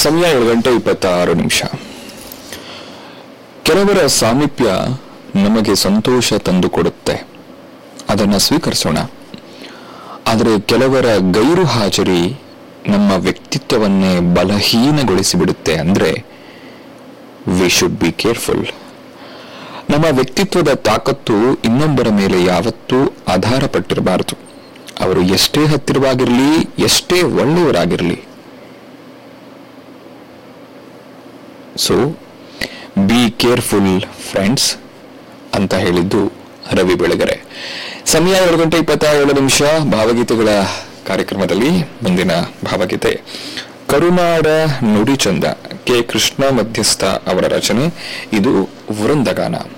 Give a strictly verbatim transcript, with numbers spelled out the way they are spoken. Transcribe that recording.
ಸಮಯ ಏಳು ಗಂಟೆ ಇಪ್ಪತ್ತಾರು ನಿಮಿಷ. ಕೆಲವರ ಸಾಮೀಪ್ಯ ನಮಗೆ ಸಂತೋಷ ತಂದುಕೊಡುತ್ತೆ, ಅದನ್ನು ಸ್ವೀಕರಿಸೋಣ. ಆದರೆ ಕೆಲವರ ಗೈರು ಹಾಜರಿ ನಮ್ಮ ವ್ಯಕ್ತಿತ್ವವನ್ನೇ ಬಲಹೀನಗೊಳಿಸಿ ಬಿಡುತ್ತೆ. ಅಂದ್ರೆ ವಿ ಶುಡ್ ಬಿ ಕೇರ್ಫುಲ್. ನಮ್ಮ ವ್ಯಕ್ತಿತ್ವದ ತಾಕತ್ತು ಇನ್ನೊಬ್ಬರ ಮೇಲೆ ಯಾವತ್ತೂ ಆಧಾರ ಪಟ್ಟಿರಬಾರದು. ಅವರು ಎಷ್ಟೇ ಹತ್ತಿರವಾಗಿರಲಿ, ಎಷ್ಟೇ ಒಳ್ಳೆಯವರಾಗಿರಲಿ. ಸೊ ಬಿ ಕೇರ್ಫುಲ್ ಫ್ರೆಂಡ್ಸ್ ಅಂತ ಹೇಳಿದ್ದು ರವಿ ಬೆಳಗೆರೆ. ಸಮಯ ಏಳು ಗಂಟೆ ಇಪ್ಪತ್ತೇಳು ನಿಮಿಷ. ಭಾವಗೀತೆಗಳ ಕಾರ್ಯಕ್ರಮದಲ್ಲಿ ಮುಂದಿನ ಭಾವಗೀತೆ ಕರುನಾಡ ನುಡಿ ಚಂದ, ಕೆ ಕೃಷ್ಣ ಮಧ್ಯಸ್ಥ ಅವರ ರಚನೆ. ಇದು ವೃಂದಗಾನ.